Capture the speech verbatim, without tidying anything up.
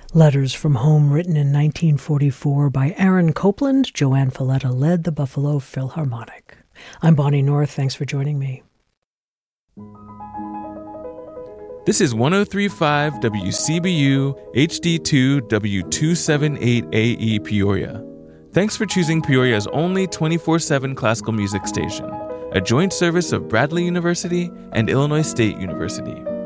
Letters from Home, written in nineteen forty-four by Aaron Copland. Joanne Falletta led the Buffalo Philharmonic. I'm Bonnie North. Thanks for joining me. This is one oh three point five W C B U H D two W two seventy-eight A E Peoria. Thanks for choosing Peoria's only twenty-four seven classical music station, a joint service of Bradley University and Illinois State University.